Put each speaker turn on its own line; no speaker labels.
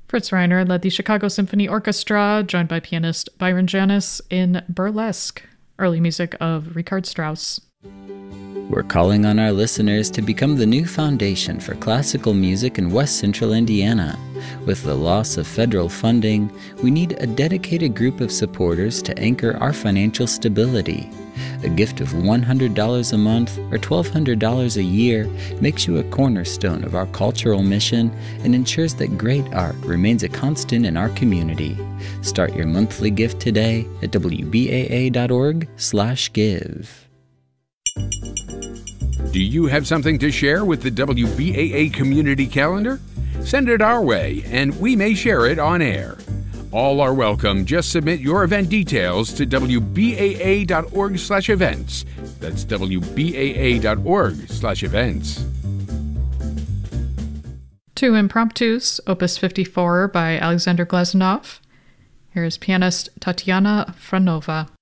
Fritz Reiner led the Chicago Symphony Orchestra, joined by pianist Byron Janis, in Burlesque, early music of Richard Strauss.
We're calling on our listeners to become the new foundation for classical music in West Central Indiana. With the loss of federal funding, we need a dedicated group of supporters to anchor our financial stability. A gift of $100 a month or $1,200 a year makes you a cornerstone of our cultural mission and ensures that great art remains a constant in our community. Start your monthly gift today at wbaa.org/give.
Do you have something to share with the WBAA community calendar? Send it our way, and we may share it on air. All are welcome. Just submit your event details to wbaa.org/events. That's wbaa.org/events.
Two Impromptus, Opus 54 by Alexander Glazunov. Here is pianist Tatiana Franova.